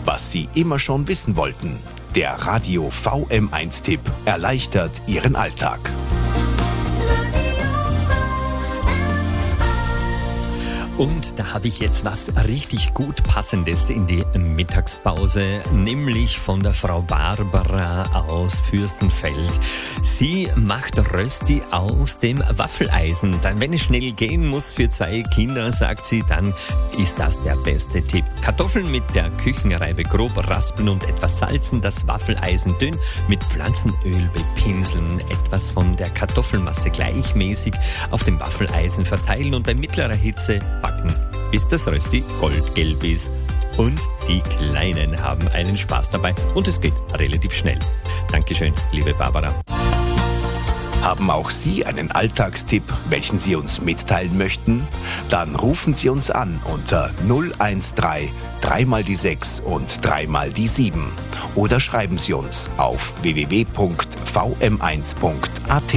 was Sie immer schon wissen wollten. Der Radio VM1-Tipp erleichtert Ihren Alltag. Und da habe ich jetzt was richtig gut Passendes in die Mittagspause, nämlich von der Frau Barbara aus Fürstenfeld. Sie macht Rösti aus dem Waffeleisen. Dann, wenn es schnell gehen muss für 2 Kinder, sagt sie, dann ist das der beste Tipp. Kartoffeln mit der Küchenreibe grob raspeln und etwas salzen, das Waffeleisen dünn mit Pflanzenöl bepinseln, etwas von der Kartoffelmasse gleichmäßig auf dem Waffeleisen verteilen und bei mittlerer Hitze backen, bis das Rösti goldgelb ist. Und die Kleinen haben einen Spaß dabei und es geht relativ schnell. Dankeschön, liebe Barbara. Haben auch Sie einen Alltagstipp, welchen Sie uns mitteilen möchten? Dann rufen Sie uns an unter 013 3 mal die 6 und 3 mal die 7 oder schreiben Sie uns auf www.vm1.at.